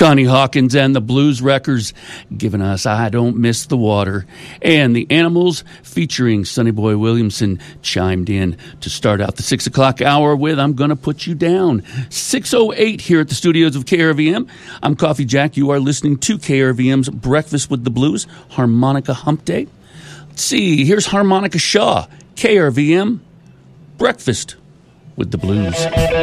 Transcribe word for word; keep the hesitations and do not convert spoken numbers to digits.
Connie Hawkins and the Blues Wreckers giving us I Don't Miss the Water. And the Animals featuring Sonny Boy Williamson chimed in to start out the six o'clock hour with I'm Gonna Put You Down. six oh eight here at the studios of K R V M. I'm Coffee Jack. You are listening to K R V M's Breakfast with the Blues, Harmonica Hump Day. Let's see, here's Harmonica Shaw, K R V M, Breakfast with the Blues.